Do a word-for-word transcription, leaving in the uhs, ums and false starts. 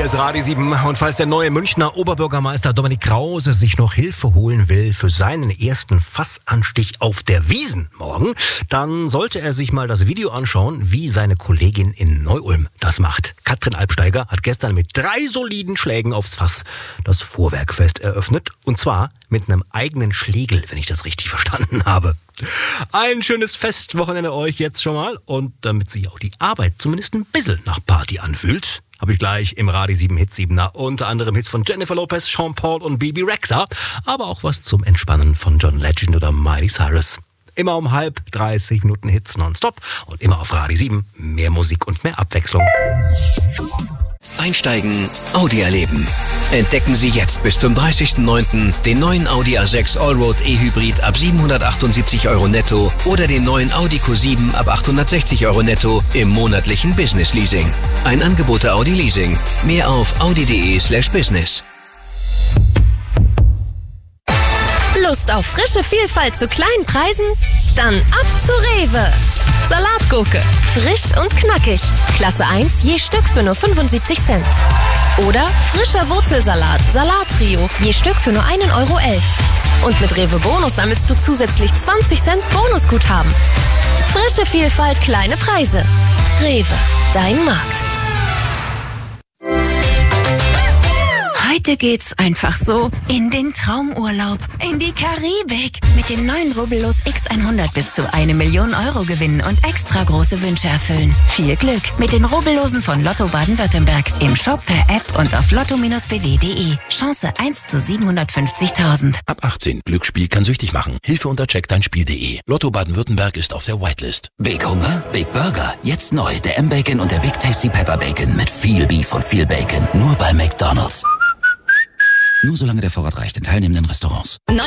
ist Radio sieben. Und falls der neue Münchner Oberbürgermeister Dominik Krause sich noch Hilfe holen will für seinen ersten Fassanstich auf der Wiesn morgen, dann sollte er sich mal das Video anschauen, wie seine Kollegin in Neu-Ulm das macht. Katrin Albsteiger hat gestern mit drei soliden Schlägen aufs Fass das Vorwerkfest eröffnet. Und zwar mit einem eigenen Schlegel, wenn ich das richtig verstanden habe. Ein schönes Festwochenende euch jetzt schon mal. Und damit sich auch die Arbeit zumindest ein bisschen nach Party anfühlt, habe ich gleich im Radio sieben Hit siebener unter anderem Hits von Jennifer Lopez, Sean Paul und Bebe Rexha, aber auch was zum Entspannen von John Legend oder Miley Cyrus. Immer um halb, dreißig Minuten Hits nonstop und immer auf Radio sieben. Mehr Musik und mehr Abwechslung. Einsteigen, Audi erleben. Entdecken Sie jetzt bis zum dreißigsten neunten den neuen Audi A sechs Allroad E-Hybrid ab siebenhundertachtundsiebzig Euro netto oder den neuen Audi Q sieben ab achthundertsechzig Euro netto im monatlichen Business Leasing. Ein Angebot der Audi Leasing. Mehr auf audi.de slash business. Lust auf frische Vielfalt zu kleinen Preisen? Dann ab zu Rewe. Salatgurke, frisch und knackig. Klasse eins je Stück für nur fünfundsiebzig Cent. Oder frischer Wurzelsalat, Salattrio, je Stück für nur ein Euro elf. Und mit Rewe Bonus sammelst du zusätzlich zwanzig Cent Bonusguthaben. Frische Vielfalt, kleine Preise. Rewe, dein Markt. Heute geht's einfach so in den Traumurlaub, in die Karibik. Mit dem neuen Rubbellos X hundert bis zu eine Million Euro gewinnen und extra große Wünsche erfüllen. Viel Glück mit den Rubbellosen von Lotto Baden-Württemberg. Im Shop, per App und auf lotto b w punkt de. Chance eins zu siebenhundertfünfzigtausend. Ab achtzehn. Glücksspiel kann süchtig machen. Hilfe unter check dein Spiel punkt de. Lotto Baden-Württemberg ist auf der Whitelist. Big Hunger? Big Burger. Jetzt neu. Der M-Bacon und der Big Tasty Pepper Bacon mit viel Beef und viel Bacon. Nur bei McDonald's. Nur solange der Vorrat reicht in teilnehmenden Restaurants. Neue